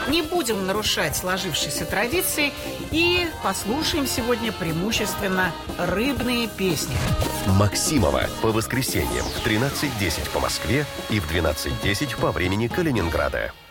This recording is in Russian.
Не будем нарушать сложившиеся традиции и послушаем сегодня преимущественно рыбные песни. Максимова по воскресеньям в 13:10 по Москве и в 12:10 по времени Калининграда.